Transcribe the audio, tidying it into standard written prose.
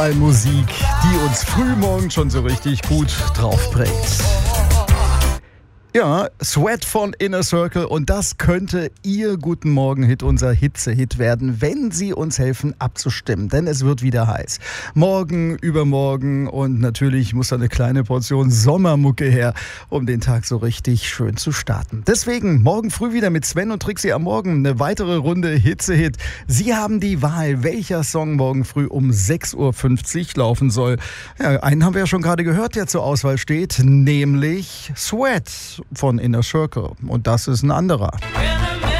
Musik, die uns frühmorgens schon so richtig gut drauf bringt. Ja, Sweat von Inner Circle, und das könnte Ihr Guten Morgen-Hit, unser Hitze-Hit werden, wenn Sie uns helfen abzustimmen, denn es wird wieder heiß. Morgen, übermorgen, und natürlich muss da eine kleine Portion Sommermucke her, um den Tag so richtig schön zu starten. Deswegen morgen früh wieder mit Sven und Trixie am Morgen eine weitere Runde Hitze-Hit. Sie haben die Wahl, welcher Song morgen früh um 6.50 Uhr laufen soll. Ja, einen haben wir ja schon gerade gehört, der zur Auswahl steht, nämlich Sweat von Inner Circle. Und das ist ein anderer.